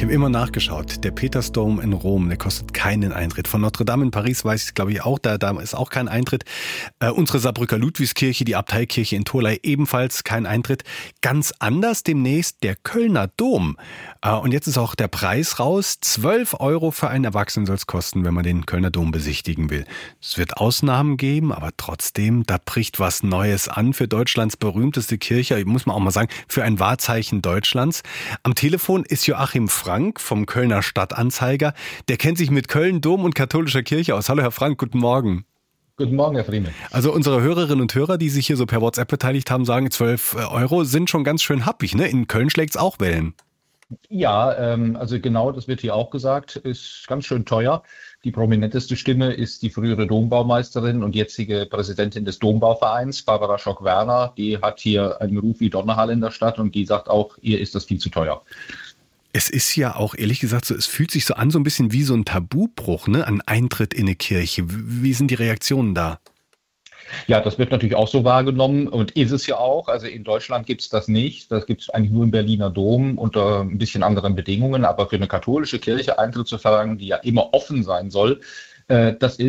Ich habe immer nachgeschaut. Der Petersdom in Rom, der kostet keinen Eintritt. Von Notre Dame in Paris weiß ich es, glaube ich, auch. Da ist auch kein Eintritt. Unsere Saarbrücker Ludwigskirche, die Abteikirche in Tholey, ebenfalls kein Eintritt. Ganz anders demnächst der Kölner Dom. Und jetzt ist auch der Preis raus. 12 Euro für einen Erwachsenen soll es kosten, wenn man den Kölner Dom besichtigen will. Es wird Ausnahmen geben, aber trotzdem, da bricht was Neues an für Deutschlands berühmteste Kirche. Muss man auch mal sagen, für ein Wahrzeichen Deutschlands. Am Telefon ist Joachim Frank vom Kölner Stadtanzeiger. Der kennt sich mit Köln, Dom und katholischer Kirche aus. Hallo Herr Frank, guten Morgen. Guten Morgen, Herr Friemann. Also unsere Hörerinnen und Hörer, die sich hier so per WhatsApp beteiligt haben, sagen 12 Euro sind schon ganz schön happig, ne? In Köln schlägt's auch Wellen. Ja, also genau, das wird hier auch gesagt, ist ganz schön teuer. Die prominenteste Stimme ist die frühere Dombaumeisterin und jetzige Präsidentin des Dombauvereins, Barbara Schock-Werner. Die hat hier einen Ruf wie Donnerhall in der Stadt und die sagt auch, ihr ist das viel zu teuer. Es ist ja auch, ehrlich gesagt, so, es fühlt sich so an, so ein bisschen wie so ein Tabubruch, ne? Ein Eintritt in eine Kirche. Wie sind die Reaktionen da? Ja, das wird natürlich auch so wahrgenommen und ist es ja auch. Also in Deutschland gibt es das nicht. Das gibt es eigentlich nur im Berliner Dom unter ein bisschen anderen Bedingungen. Aber für eine katholische Kirche Eintritt zu verlangen, die ja immer offen sein soll, das ist